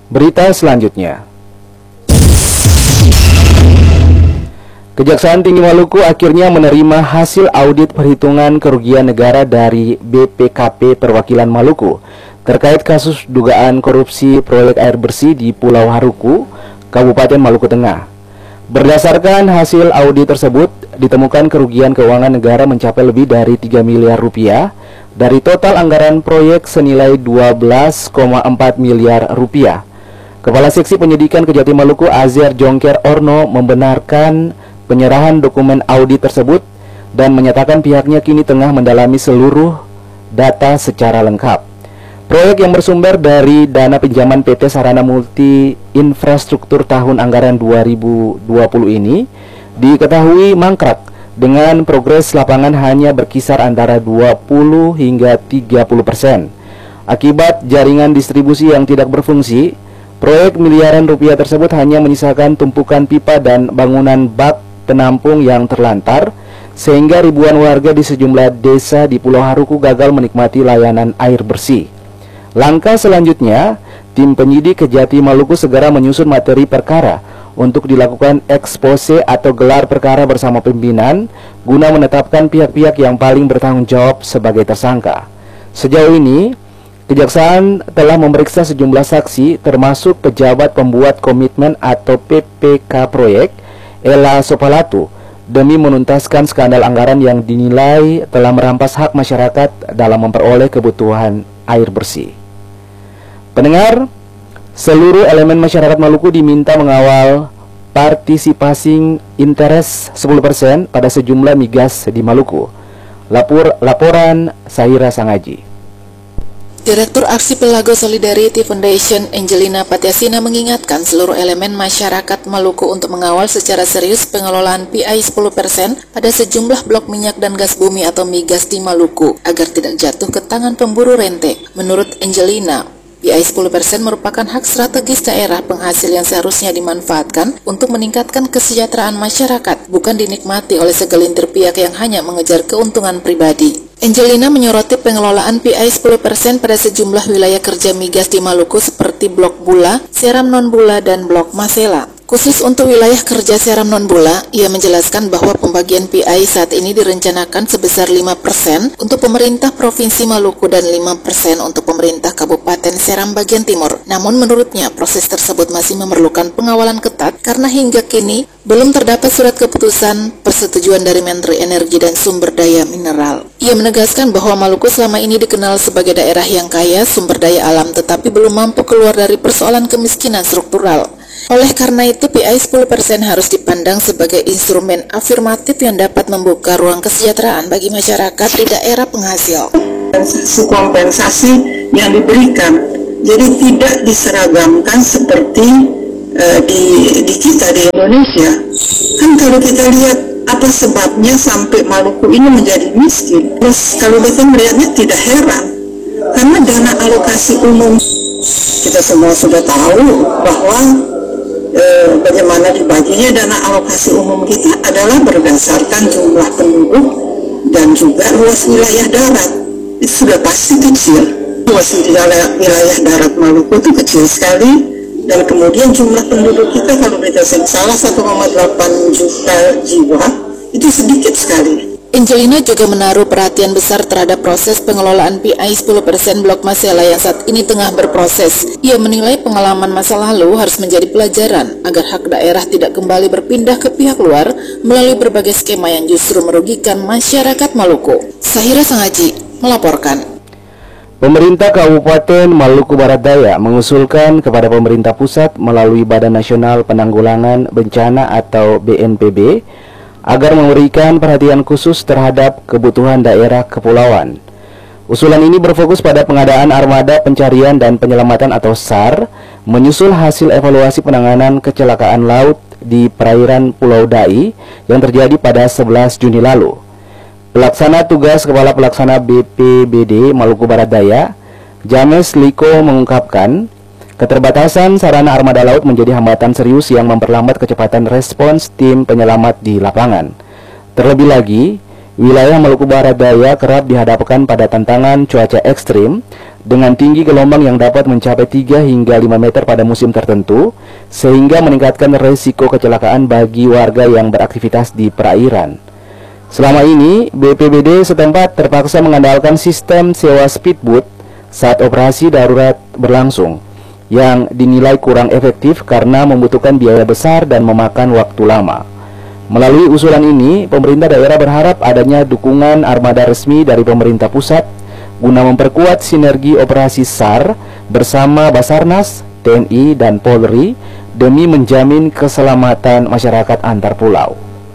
Berita selanjutnya. Kejaksaan Tinggi Maluku akhirnya menerima hasil audit perhitungan kerugian negara dari BPKP Perwakilan Maluku terkait kasus dugaan korupsi proyek air bersih di Pulau Haruku, Kabupaten Maluku Tengah. Berdasarkan hasil audit tersebut, ditemukan kerugian keuangan negara mencapai lebih dari 3 miliar rupiah dari total anggaran proyek senilai 12,4 miliar rupiah. Kepala Seksi Penyidikan Kejati Maluku Azer Jongker Orno membenarkan penyerahan dokumen audit tersebut dan menyatakan pihaknya kini tengah mendalami seluruh data secara lengkap. Proyek yang bersumber dari dana pinjaman PT Sarana Multi Infrastruktur tahun anggaran 2020 ini diketahui mangkrak dengan progres lapangan hanya berkisar antara 20 hingga 30%. Akibat jaringan distribusi yang tidak berfungsi, proyek miliaran rupiah tersebut hanya menyisakan tumpukan pipa dan bangunan bak penampung yang terlantar, sehingga ribuan warga di sejumlah desa di Pulau Haruku gagal menikmati layanan air bersih. Langkah selanjutnya, tim penyidik Kejati Maluku segera menyusun materi perkara untuk dilakukan ekspose atau gelar perkara bersama pimpinan guna menetapkan pihak-pihak yang paling bertanggung jawab sebagai tersangka. Sejauh ini, Kejaksaan telah memeriksa sejumlah saksi termasuk pejabat pembuat komitmen atau PPK proyek Ella Sopalatu demi menuntaskan skandal anggaran yang dinilai telah merampas hak masyarakat dalam memperoleh kebutuhan air bersih. Pendengar, seluruh elemen masyarakat Maluku diminta mengawal partisipasi interest 10% pada sejumlah migas di Maluku. Laporan Sahira Sangaji. Direktur Aksi Pelago Solidarity Foundation Angelina Patiasina mengingatkan seluruh elemen masyarakat Maluku untuk mengawal secara serius pengelolaan PI 10% pada sejumlah blok minyak dan gas bumi atau migas di Maluku agar tidak jatuh ke tangan pemburu rente. Menurut Angelina, PI 10% merupakan hak strategis daerah penghasil yang seharusnya dimanfaatkan untuk meningkatkan kesejahteraan masyarakat, bukan dinikmati oleh segelintir pihak yang hanya mengejar keuntungan pribadi. Angelina menyoroti pengelolaan PI 10% pada sejumlah wilayah kerja migas di Maluku seperti Blok Bula, Seram Non Bula, dan Blok Masela. Khusus untuk wilayah kerja Seram Non Bula, ia menjelaskan bahwa pembagian PI saat ini direncanakan sebesar 5% untuk pemerintah Provinsi Maluku dan 5% untuk pemerintah Kabupaten Seram bagian timur. Namun menurutnya proses tersebut masih memerlukan pengawalan ketat karena hingga kini belum terdapat surat keputusan persetujuan dari Menteri Energi dan Sumber Daya Mineral. Ia menegaskan bahwa Maluku selama ini dikenal sebagai daerah yang kaya sumber daya alam tetapi belum mampu keluar dari persoalan kemiskinan struktural. Oleh karena itu, PI 10% harus dipandang sebagai instrumen afirmatif yang dapat membuka ruang kesejahteraan bagi masyarakat di daerah penghasil. Kompensasi yang diberikan, jadi tidak diseragamkan seperti di kita di Indonesia. Kan kalau kita lihat apa sebabnya sampai Maluku ini menjadi miskin, terus kalau kita melihatnya tidak heran, karena dana alokasi umum kita semua sudah tahu bahwa bagaimana dibaginya dana alokasi umum kita adalah berdasarkan jumlah penduduk dan juga luas wilayah darat. Itu sudah pasti kecil. Luas wilayah darat Maluku itu kecil sekali, dan kemudian jumlah penduduk kita kalau kita salah 1,8 juta jiwa itu sedikit sekali. Angelina juga menaruh perhatian besar terhadap proses pengelolaan PI 10% Blok Masela yang saat ini tengah berproses. Ia menilai pengalaman masa lalu harus menjadi pelajaran agar hak daerah tidak kembali berpindah ke pihak luar melalui berbagai skema yang justru merugikan masyarakat Maluku. Sahira Sangaji melaporkan. Pemerintah Kabupaten Maluku Barat Daya mengusulkan kepada pemerintah pusat melalui Badan Nasional Penanggulangan Bencana atau BNPB agar memberikan perhatian khusus terhadap kebutuhan daerah kepulauan. Usulan ini berfokus pada pengadaan armada pencarian dan penyelamatan atau SAR, menyusul hasil evaluasi penanganan kecelakaan laut di perairan Pulau Dai yang terjadi pada 11 Juni lalu. Pelaksana tugas Kepala Pelaksana BPBD Maluku Barat Daya, James Liko mengungkapkan, keterbatasan sarana armada laut menjadi hambatan serius yang memperlambat kecepatan respons tim penyelamat di lapangan. Terlebih lagi, wilayah Maluku Barat Daya kerap dihadapkan pada tantangan cuaca ekstrim dengan tinggi gelombang yang dapat mencapai 3 hingga 5 meter pada musim tertentu, sehingga meningkatkan resiko kecelakaan bagi warga yang beraktivitas di perairan. Selama ini, BPBD setempat terpaksa mengandalkan sistem sewa speedboat saat operasi darurat berlangsung, yang dinilai kurang efektif karena membutuhkan biaya besar dan memakan waktu lama. Melalui usulan ini, pemerintah daerah berharap adanya dukungan armada resmi dari pemerintah pusat guna memperkuat sinergi operasi SAR bersama Basarnas, TNI, dan Polri demi menjamin keselamatan masyarakat antar pulau.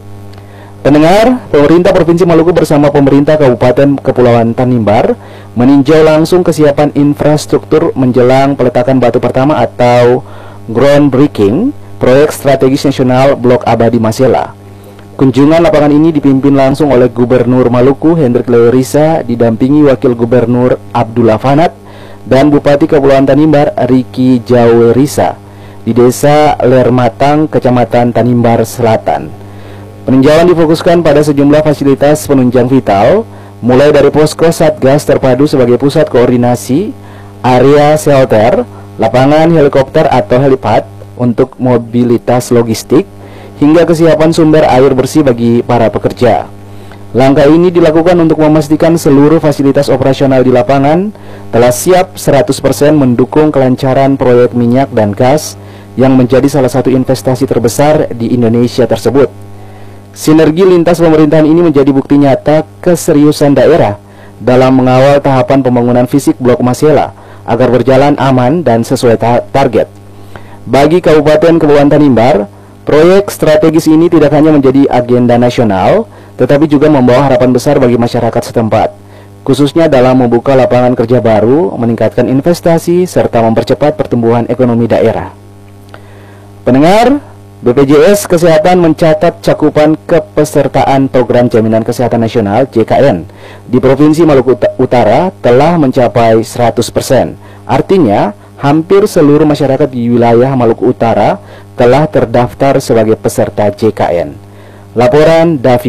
Pendengar, pemerintah Provinsi Maluku bersama pemerintah Kabupaten Kepulauan Tanimbar meninjau langsung kesiapan infrastruktur menjelang peletakan batu pertama atau groundbreaking proyek strategis nasional Blok Abadi Masela. Kunjungan lapangan ini dipimpin langsung oleh Gubernur Maluku Hendrik Leorisa didampingi Wakil Gubernur Abdullah Fanat dan Bupati Kepulauan Tanimbar Riki Jawerisa di Desa Lermatang, Kecamatan Tanimbar Selatan. Peninjauan difokuskan pada sejumlah fasilitas penunjang vital, mulai dari posko Satgas Terpadu sebagai pusat koordinasi, area shelter, lapangan helikopter atau helipad untuk mobilitas logistik, hingga kesiapan sumber air bersih bagi para pekerja. Langkah ini dilakukan untuk memastikan seluruh fasilitas operasional di lapangan telah siap 100% mendukung kelancaran proyek minyak dan gas yang menjadi salah satu investasi terbesar di Indonesia tersebut. Sinergi lintas pemerintahan ini menjadi bukti nyata keseriusan daerah dalam mengawal tahapan pembangunan fisik Blok Masela agar berjalan aman dan sesuai target. Bagi Kabupaten Kepulauan Tanimbar, proyek strategis ini tidak hanya menjadi agenda nasional, tetapi juga membawa harapan besar bagi masyarakat setempat, khususnya dalam membuka lapangan kerja baru, meningkatkan investasi, serta mempercepat pertumbuhan ekonomi daerah. Pendengar, BPJS Kesehatan mencatat cakupan kepesertaan Program Jaminan Kesehatan Nasional JKN di Provinsi Maluku Utara telah mencapai 100%. Artinya, hampir seluruh masyarakat di wilayah Maluku Utara telah terdaftar sebagai peserta JKN. Laporan Davi